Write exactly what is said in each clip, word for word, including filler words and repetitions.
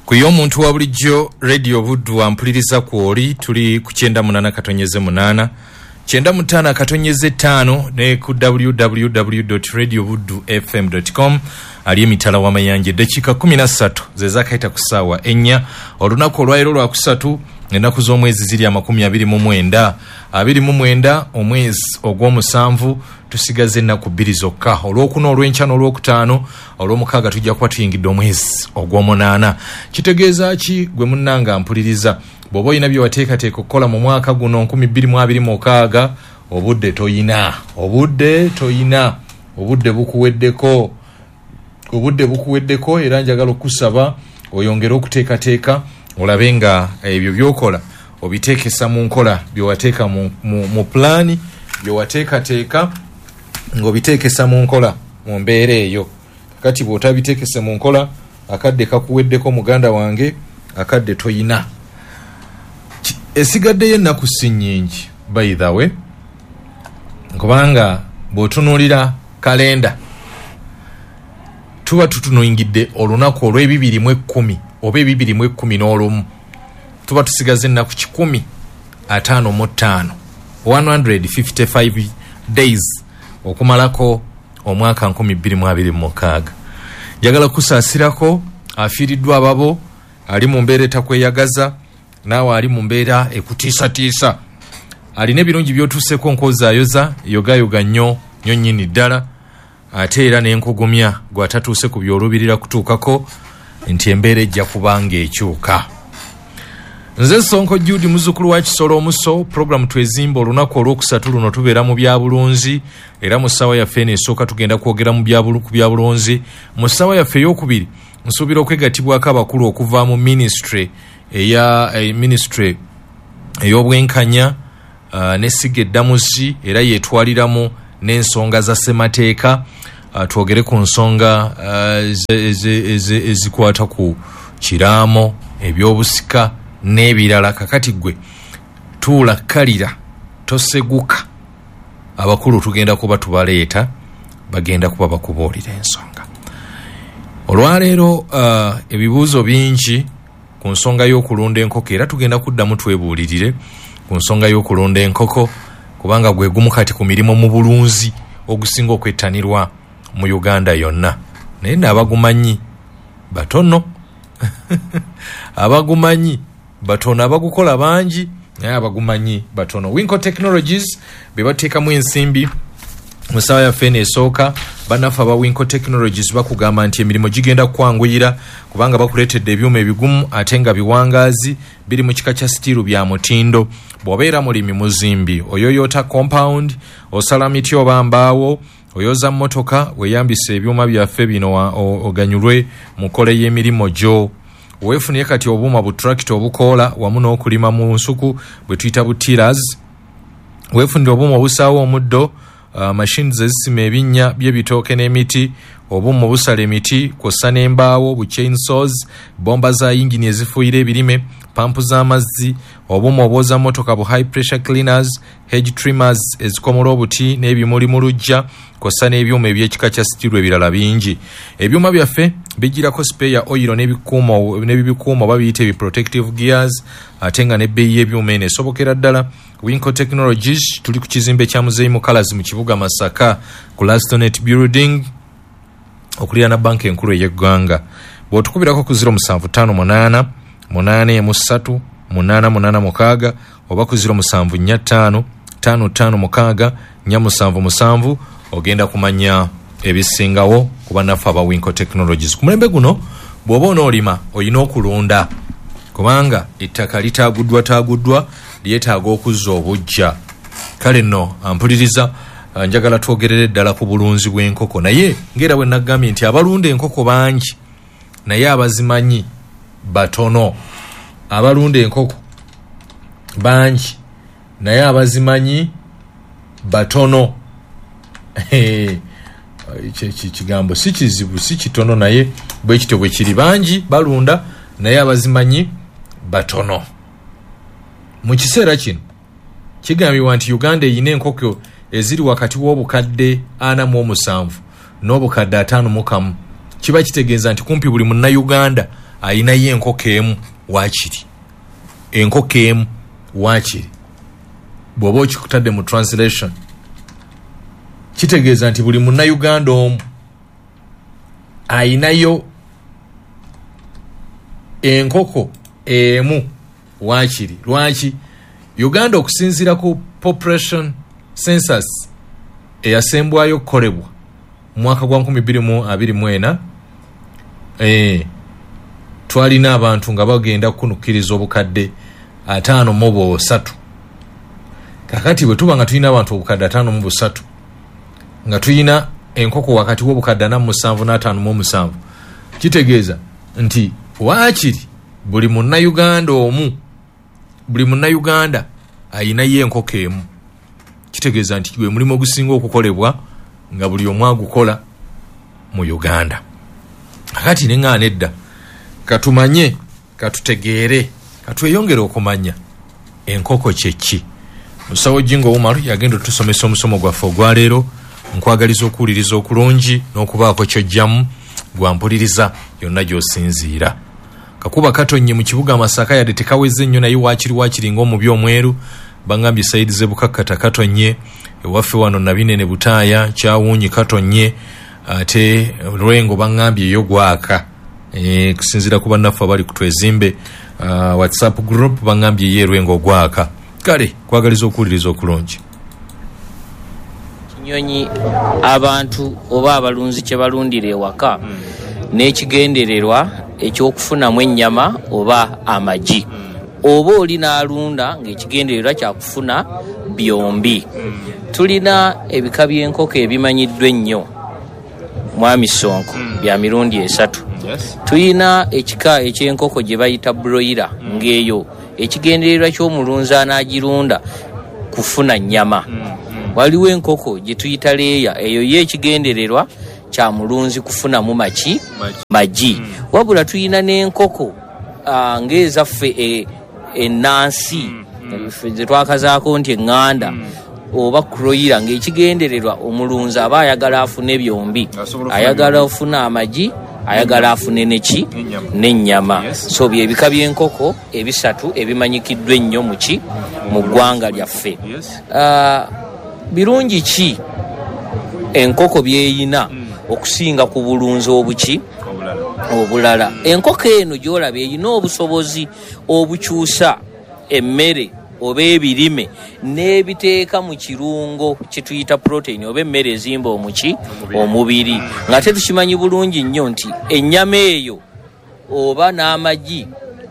Kuyo muntu wa bulijjo Radio Buddu ampuliriza kwoli tuli ku kyenda munana katonyeze munana kyenda mutana katonyeze tano ne ku w w w dot radio buddu f m dot com ali emitala wa mayanje dakika kumi na ssatu zeza kaita kusawa enya olunaku olwairo lwa kusatu ennaku z'omwezi ziri amakumi abiri mu mwenda abiri mu mwenda omwezi ogw'omusanvu tusigaze ennaku bbiri zokka olwokuna olw'enkya n'olwokutaano olw'omukaaga tujja kuba tuyingidde omwezi ogw'omunaana kitegeeza ki gwe munnanga mpuliriza bw'oba olina bye wateekateeka okukola mu mwaka guno nkumi bbiri mu abiri mu mukaaga obudde toyina obudde toyina obudde bukuweddeko obudde bukuweddeko era njagala okusaba oyongere okuteekateeka olabe nga ebyo byokola obiteekesa mu nkola byewateeka mu, mu, mu plani byewateekateeka ng'obiteekesa mu nkola mu mbeera eyo kati bw'otabiteekese mu nkola akadde kakuweddeko muganda wange akadde toyina esigaddeyo ennaku si nnyingi by the way kubanga bw'otunuulira kalenda tuba tutunuingidde olunaku olw'ebibiri mu ekkumi oba ebibiri mu ekkumi n'olumu tuba tusigaze ennaku kikumi ataano mu ttaano one hundred fifty-five days okumalako omwaka nkumi bbiri mu abiri mu mukaaga njagala kusaasirako afiiriddwa ababo ali mu mbeera etakweyagaza naawe ali mu mbeera ekutiisatiisa alina ebirungi by'otuuseko nkozaayoza yogayoga nnyo nnyo nnyini ddala ate era n'enkugumya gw'atatuuse ku by'olubirira kutuukako nti embeera ejja kubanga ekyuka. Nze Sonko Judy muzzukulu wa Kisolo Omuso program twezimba olunaku olw'okusatu luno tubeera mu bya bulunzi era mu ssaawa yaffe n'esooka tugenda kwogera mu bya bulunzi mu ssaawa yaffe ey'okubiri nsuubira okwegattibwako abakulu okuva mu ministry eya eh, ministry ey'obwenkanya uh, n'essiga eddamuzi era yeetwaliramu n'ensonga za ssemateeka uh, twogere ku nsonga uh, ezikwata ku kiraamo ebyobusika n'ebirala kakati gwe tuula kkalira toseguka abakulu tugenda kuba tubaleeta bagenda kuba bakubuulira ensonga olwaleero uh, ebibuuzo bingi ku nsonga y'okulunda enkoko era tugenda kuddamu twebuulirire ku nsonga y'okulunda enkoko kubanga gwe gumu kati ku mirimu mu bulunzi ogusinga okwettanirwa mu Uganda yonna naye n'abagumanyi batono abagumanyi batono abagukola bangi naye abagumanyi batono. Winco Technologies be bateekamu ensimbi mu ssaawa yaffe n'esooka bannaffe aba Winco Technologies bakugamba nti emirimu gigenda kukwanguyira kubanga bakuleetedde ebyuma ebigumu ate nga biwangaazi biri mu kika kya sitiiru bya mutindo. Bw'obeera mulimi muzimbi oyoyota compound osala miti oba mbaawo oyoza mmotoka weeyambisa ebyuma byaffe bino oganyulwe mu nkola y'emirimu gyo. Weefunye kati obuuma bu tractor obukoola wamu n'okulima mu nsuku bwe tuyita bu tillers. Weefunye obuuma obusaawo omuddo uh, machines ezisima ebinnya by'ebitooke n'emiti obuuma obusala emiti kw'ossa n'embaawo bu chainsaws bomba za yingini ezifuuyira ebirime pampu z'amazzi obuuma obwoza motoka bu high pressure cleaners hedge trimmers ezikomola obuti n'ebimuli mu luggya kw'ossa n'ebyuma eby'ekika kya sitiiru ebirala bingi. Ebyuma byaffe bijirako spare oil n'ebikuuma n'ebikuuma oba biyite ebi protective gears ate nga n'ebbeeyi y'ebyuma eno esobokera ddala. Winco Technologies tuli ku kizimbe kya Muzeeyi Mukalazi mu kibuga Masaka ku Lastonet Building okulira na banka enkulu ey'eggwanga. Bw'otukubirako ku zero musanvu ttaano munaana munaana emu ssatu munaana munaana mukaaga oba ku zero musanvu nnya ttaano ttaano ttaano mukaaga nnya musanvu musanvu ogenda kumanya ebisingawo ku bannaffe aba Winco Technologies. Ku mulembe guno bw'oba onoolima olina okulunda kubanga ettaka litaaguddwa taaguddwa lyetaaga okuzza obujja. Kale nno ampuliriza njagala twogerere ddala ku bulunzi bw'enkoko naye ng'era bwe naggambye nti abalunda enkoko bangi naye abazimanyi batono. Abalunda enkoko bangi naye abazimanyi batono. Kigambo si kizibu si kitono naye bwe kityo bwe kiri bangi balunda naye abazimanyi batono. Mu kiseera kino kigambibwa nti Uganda eyina enkoko eziri wakati w'obukadde ana mu omusanvu n'obukadde ataano mu kamu. Kiba kitegeeza nti kumpi buli munna Uganda ayinayo enkoko emu waakiri enkoko emu waakiri bw'oba okikutadde mu translation kitegeeza nti buli munnayuganda omu ayinayo enkoko emu waakiri. Lwaki? Uganda okusinziira ku population census eyasembwayo okukolebwa mu mwaka gwa nkumi bbiri mu abiri mu ena eh, twalina abantu nga bagenda kunukkiriza obukadde ataano mu busatu. Kakati bwe tuba nga tulina abantu obukadde ataano mu busatu nga tulina enkoko wakati w'obukadde ana mu musanvu n'ataano mu musanvu, kitegeeza nti waakiri buli munnayuganda omu buli munnayuganda ayinayo enkoko emu. Kitegeeza nti gwe mulimu ogusinga okukolebwa nga buli omu agukola mu Uganda. Kakati nenga nedda katumanye katutegeere katweyongere okumanya enkoko kyeki. Musawo Jingo Umaru yagenda tusomesa omusomo gwaffe ogwaleero. Nkwagaliza okuwuliriza okulungi n'okubaako kyojjamu gwampuliriza yonna gy'osinziira. Kakuba katonye mu kibuga Masaka yadde tekaweze nnyo naye waakiri waakiri ng'omubi omweru bangambye Saidi Zebukakkata katonye ewaffe wano Nabinene Butaaya Kyawunyi katonye ate Lwengo bangambye yo gwaka e, kusinziira ku bannaffe abali ku Twezimbe uh, WhatsApp group bangambye ye Lwengo gwaka. Kale kwagaliza okuwuliriza okulungi. Nyonyi abantu oba abalunzi kye balundira ewaka mm. n'ekigendererwa ekyokufunamu ennyama oba amagi mm. oba oli n'alunda ng'ekigendererwa kyakufuna byombi mm. tulina ebika by'enkoko ebimanyiddwa ennyo Mwami Sonko mm. bya mirundi esatu. Yes. Tulina ekika eky'enkoko gye bayita broiler mm. ng'eyo ekigendererwa ky'omulunzi anaagirunda kufuna nnyama mm. Waliwo enkoko gye tuyita leeya eyo ye ekigendererwa kya mulunzi kufunamu maki magi mm. wabula tuyina n'enkoko uh, ng'ezaffe ennansi mm. ze twakazaako nti eŋŋanda mm. oba kroira ng'ekigendererwa omulunzi aba ayagala afune byombi, ayagala ofuna amagi, ayagala afune neki n'ennyama. Yes. So byebika by'enkoko ebisatu ebimanyikiddwa ennyo muki mu ggwanga lyaffe. Yes. Uh, birungi ki enkoko byeyina mm. okusinga ku bulunzi obuki obulala. Enkoko eno gy'olaba eyina obusobozi obukyusa emmere oba ebirime n'ebiteeka mu kirungo kituyita protein oba emmere ezimba omuki omubiri, nga tetukimanyi bulungi nnyo nti ennyama eyo oba n'amagi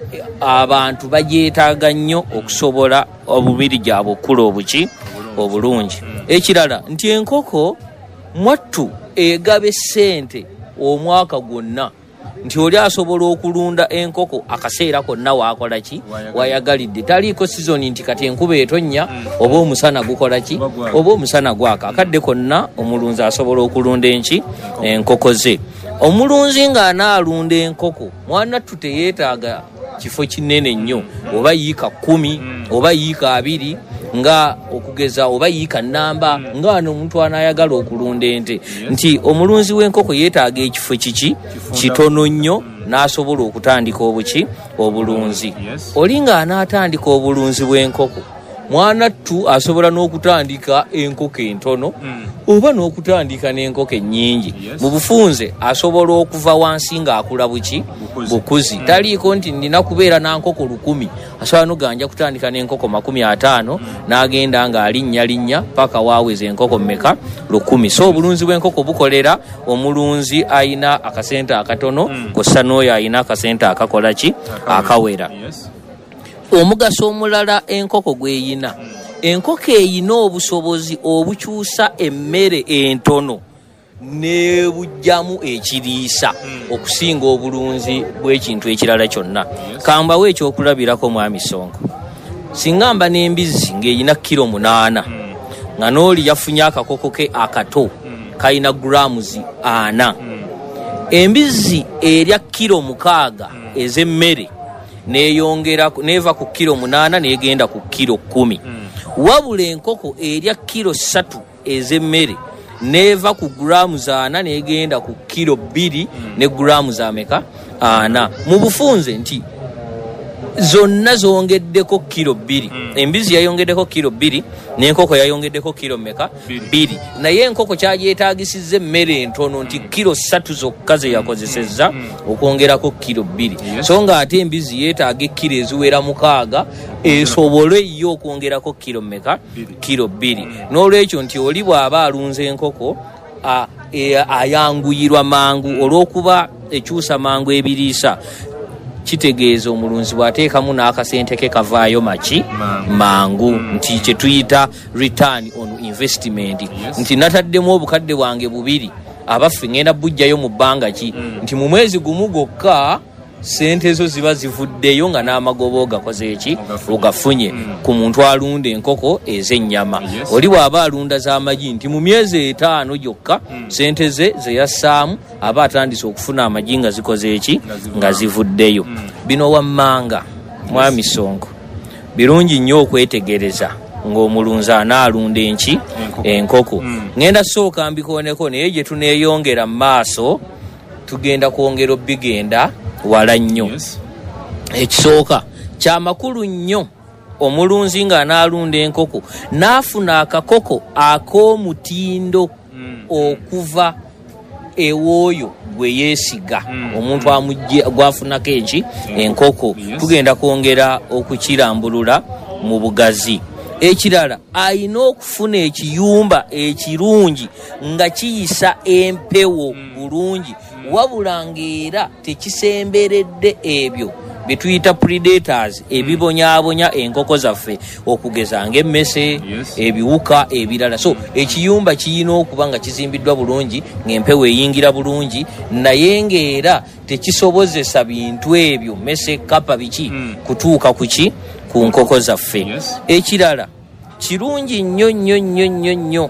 abantu bagyetaaga nnyo okusobola omubiri gyabwe okukula obuki obulungi. Ekirala nti enkoko mwattu egaba essente omwaka gwonna, nti oli asobola okulunda enkoko akaseera konna waakola ki wayagalidde, taliiko sizoni nti kati enkuba etonnya oba omusana gukola ki oba omusana gwaka, akadde konna omulunzi asobola okulunda enki enkoko ze. Omulunzi ng'anaalunda enkoko mwanattu teyeetaaga kifo kinene nnyo, oba yiika kumi oba yiika abiri nga okugeza oba yiika namba nga ano omuntu anayagala okulunda ente. Yes. Nti omulunzi w'enkoko yeetaaga ekifo kiki kitono nnyo n'asobola okutandika obuki obulunzi. Yes. Oli nga anaatandika obulunzi bw'enkoko mwanattu asobola n'okutandika enkoko entono mm. oba n'okutandika n'enkoko ennyingi. Yes. Mu bufunze asobola okuva wansi ng'akula buki bukuzi, bukuzi. Mm. Taliiko nti nina kubeera na nkoko lukumi, asobola n'oganja kutandika n'enkoko makumi ataano mm. n'agenda ng'alinnya linnya paka waaweza enkoko mmeka lukumi. So obulunzi bw'enkoko bukolera omulunzi ayina akasente akatono mm. kossa n'oyo ayina akasente akakola ki akawera. Yes. Omugaso omulala enkoko gweyina, enkoko eyina obusobozi obukyusa emmere entono n'ebujjamu ekiriisa okusinga obulunzi bw'ekintu ekirala kyonna. Kambawo ekyokulabirako Mwami Sonko, singamba n'embizzi ng'eyina kilo munaana nga n'oli yafunye akakoko ke akato kayina grams ana, embizzi erya kilo mukaaga ez'emmere neyongera neva ku kilo munana negenda ku kilo kumi. Mm. Wabula enkoko erya kilo satu ez'emmere neva ku grams ana negenda ku kilo bbiri mm. ne grams ameka ana mu bufunze nti zonna zongeddeko kilo bbiri. mm. Embizi yayongeddeko kilo bbiri n'enkoko yayongeddeko kilo meka bbiri, naye enkoko kyagyetaagisizza emmere entono nti kilo ssatu zokka ze yakozesezza mm. okwongerako kilo bbiri. yes. So nga ate embizi yeetaaga ekkilo eziwera mukaaga esobole yo okwongerako kilo meka kilo bbiri. mm. N'olwekyo nti oli bw'aba alunze enkoko a, e, ayanguyirwa mangu mm. olw'okuba ekyusa mangu ebiriisa. Kitegeeza omulunzi bw'ateekamu n'akasente ke kavaayo maki mangu mm. nti kye tuyita return on investment. yes. Nti nataddemu obukadde bwange bubiri abaffe ngenda bujjayo mu bbanga ki mm. nti mu mwezi gumu gwokka sente zo ziba zivuddeyo nga n'amagobo gakoze eki ogafunye mm. ku muntu alunda enkoko ez'ennyama. yes. Oli bw'aba alunda z'amagi nti mu myezi etaano gyokka mm. sente ze zeyassaamu aba atandise okufuna amagi nga zikoze eki nga zivuddeyo. mm. Bino wammanga mwami Sonko birungi nnyo okwetegereza ng'omulunzi anaalunda enki enkoko. mm. Ngenda sooka mbikooneko naye gye tuneeyongera mu maaso tugenda kwongera obbigenda wala nnyo. yes. Ekisooka kyamakulu nnyo omulunzi ng'anaalunda enkoko n'afuna akakoko ak'omutindo mm. okuva ewooyo gwe yeesiga mm. omuntu amujje gwafunako eki enkoko. yes. Tugenda kwongera okukirambulula mu bugazi. Ekirala ayina okufuna ekiyumba ekirungi nga kiyisa empewo bulungi mm. wabula ng'era tekisemberedde ebyo bye tuyita predators ebibonyaabonya enkoko zaffe okugeza ng'emmese. yes. Ebiwuka ebirala. So ekiyumba kiyina okuba nga kizimbiddwa bulungi ng'empewo eyingira bulungi naye ng'era tekisobozesa bintu ebyo mmese kapa biki mm. kutuuka kuki ku nkoko zaffe. yes. Ekirala kirungi nnyo nnyo nnyo nnyo nnyo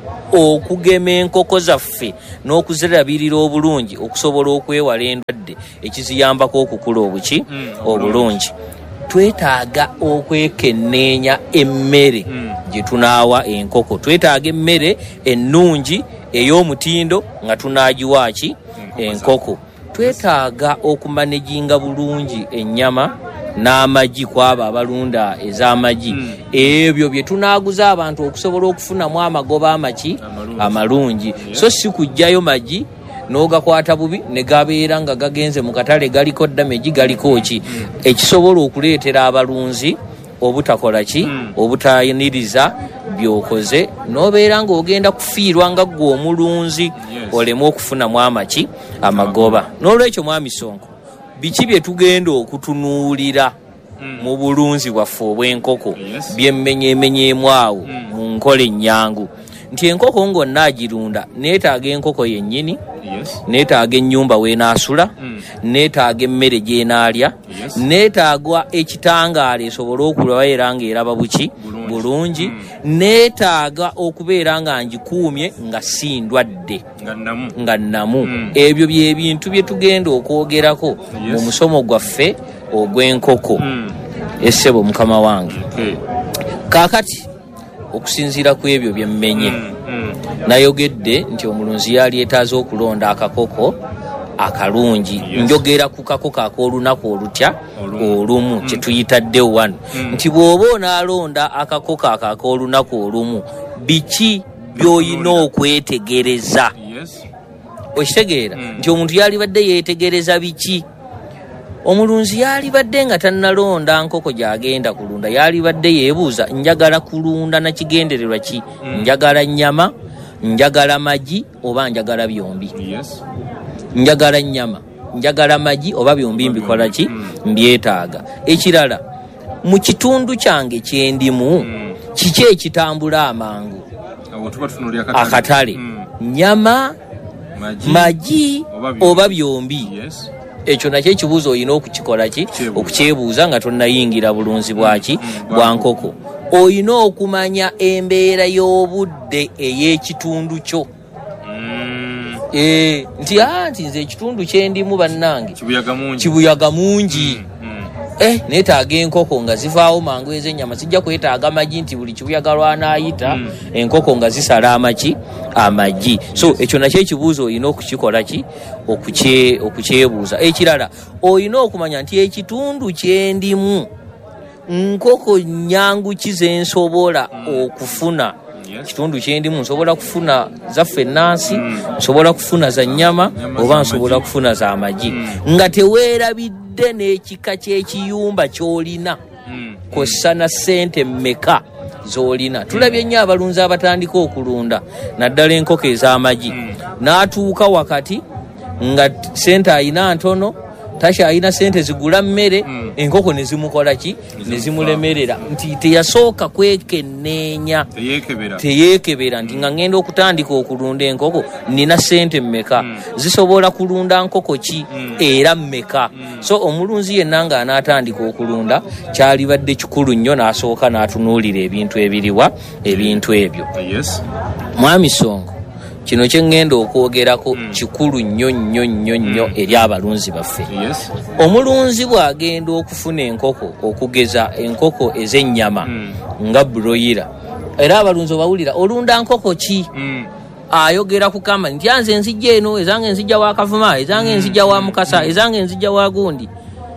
okugema enkoko zaffe n'okuzirabirira obulungi okusobola okwewala endwadde ekiziyambako okukula obuki mm, obulungi. Twetaaga okwekenneenya emmere mm. gye tunaawa enkoko. Twetaaga emmere ennungi ey'omutindo nga tunaagiwa ki enkoko. Twetaaga okumaneginga bulungi ennyama n'amagi kwaba abalunda ez'amagi mm. ebyo bye tunaaguza abantu okusobola okufunamu amagoba amaki amalungi. yes. So si kujjayo magi n'ogakwata bubi ne gabeera nga gagenze mu katale galiko damage galiko ki mm. ekisobola okuleetera abalunzi obutakola ki mm. obutayiniriza byokoze n'obeera ng'ogenda kufiirwa nga ggwe omulunzi. yes. Olemu okufunamu amaki amagoba. N'olwekyo mwami Sonko biki bye tugenda okutunuulira mm. mu bulunzi bwaffe obw'enkoko yes. byemmenyeemenyeemu awo mm. mu nkola ennyangu nti enkoko ng'onnaagirunda neetaaga enkoko yennyini. yes. Neetaaga ennyumba weenaasula mm. neetaaga emmere gy'enaalya. yes. Neetaagwa ekitangaala esobole okubeera ng'eraba buki bulungi. mm. Neetaaga okubeera nga ngikuumye nga si ndwadde nga nnamu. mm. Ebyo by'ebintu bye tugenda okwogerako yes. mu musomo gwaffe ogw'enkoko. mm. Essebo mukama wange. okay. Kaakati okusinziira ku ebyo bye mmenye mm. mm. nayogedde nti omulunzi yali etaaze okulonda akakoko akalungi. yes. Njogera ku kakoko ak'olunaku olutya olumu mm. kye tuyita day one. mm. Nti bw'oba onaalonda akakoko ako ak'olunaku olumu biki by'olina okwetegereza. yes. Okitegeera mm. nti omuntu yalibadde yeetegereza biki. Omulunzi yalibadde nga tannalonda nkoko gy'agenda kulunda yalibadde yeebuuza njagala kulunda na kigendererwa ki mm. njagala nnyama njagala magi oba njagala byombi. yes. Njagala nnyama njagala magi oba byombi mbikola ki mm. mbyetaaga. Ekirala mu kitundu kyange kyendimu mm. kiki ekitambula amangu akatale mm. nyama magi, magi oba byombi. yes. Ekyo nakyo ekibuuzo olina okukikola ki okukyebuuza nga tonnayingira bulunzi bwaki bwa nkoko. Olina okumanya embeera y'obudde ey'ekitundu kyo. mm. e, nti a nti nze ekitundu kyendimu bannange kibuyaga mungi, kibuyaga mungi. mm. mm. eh neetaaga enkoko nga zivaawo mangu ez'ennyama sijja kwetaaga amagi nti buli kibuyagalwa anaayita mm. enkoko nga zisala amaki amagi so yes. ekyo nakyo ekibuuzo olina okukikola ki okukye okukyebuuza ekirala olina okumanya nti ekitundu kyendimu nkoko nyangu kizensobola mm. okufuna yes. kitundu kyendimu nsobola kufuna zaffe ennansi mm. nsobola kufuna za nnyama oba nsobola kufuna za amagi mm. nga teweerabidde n'ekika ky'ekiyumba ky'olina mm. kossa na ssente mmeka z'olina tulabye nnyo abalunzi abatandika okulunda naddala enkoko ez'amagi mm. n'atuuka wakati nga ssente ayina ntono takyalina ssente zigula mmere mm. enkoko ne zimukola ki ne zimulemerera nti teyasooka kwekenneenya teyeekebera teyeekebera nti nga ngenda okutandika okulunda enkoko nina ssente mmeka mm. zisobola kulunda nkoko ki mm. era mmeka mm. so omulunzi yenna nga anaatandika okulunda kyalibadde kikulu nnyo n'asooka n'atunuulira ebintu ebiriwa ebintu ebyo yes. Mwami Songo kino kyengenda okwogerako mm. kikulu nnyo nnyo nnyo nnyo mm. eri abalunzi baffe yes. omulunzi bw'agenda okufuna enkoko okugeza enkoko ez'ennyama mm. nga broyira era abalunzi obawulira olunda nkoko ki mm. ayogera ku kama nti anze nzijja eno ezange nzijja wa Kavuma ezange mm. nzijja wa Mukasa ezange nzijja wa Gundi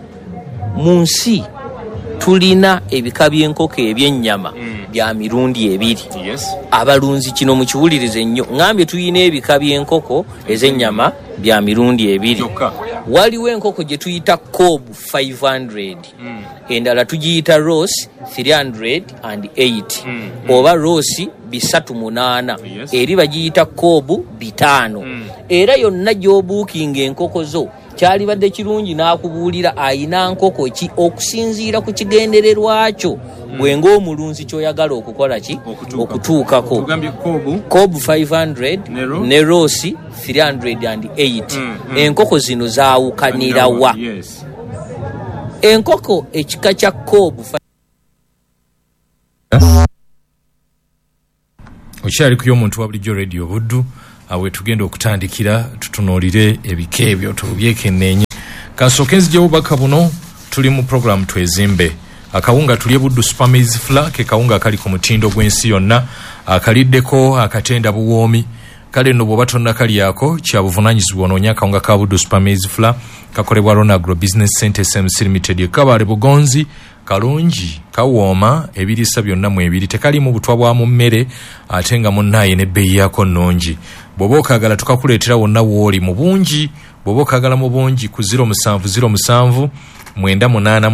mu nsi tulina ebika by'enkoko eby'ennyama mm. bya mirundi ebiri yes. abalunzi kino mukiwulirize nnyo ngambye tuyina ebika by'enkoko ez'ennyama bya mirundi ebiri Joka. waliwo enkoko gye tuyita Cob five hundred mm. endala tugiyita Ross three hundred eight mm. oba Ross bisatu munana yes. eri bagiyita Cob bitano mm. era yonna gy'obuukinga enkoko zo kyalibadde kirungi n'akubuulira ayina nkoko ki okusinziira ku kigendererwa kyo mm. bwenga omulunzi kyoyagala okukola ki okutuukako Cob five hundred Nero. ne Ross three hundred eight mm, mm. enkoko zino zaawukanira wa yes. enkoko ekika kya Cob okyali kuyo omuntu wa bulijjo radio Buddu awe tugenda okutandikira tutunuulire ebika ebyo tubyekeneenye kasooke nzijewo bubaka buno tuli mu program Twezimbe akawunga tulye Buddu Supermaize Flour ke kawunga akali ku mutindo gw'ensi yonna akaliddeko akatenda buwoomi kale nno bw'oba tonnakalyako kya buvunaanyizibwa onoonya akawunga ka Buddu Supermaize Flour kakolebwa Rona Agro Business Center S M C Limited Kabale Bugonzi kalungi kawooma ebirisa byonna mu ebiri tekalimu butwa bwa mu mmere ate nga munnaye n'ebbeeyi yako nnungi bw'oba okaagala tukakuleetera wonna w'oli mu bungi bw'oba okaagala mu bungi ku zero seven zero seven mwenda munana